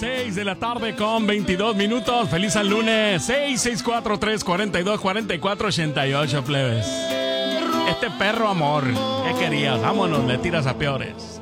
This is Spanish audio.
6 de la tarde con 22 minutos. Feliz al lunes. 664-342-4488, plebes. Este perro amor. ¿Qué querías? Vámonos, le tiras a peores.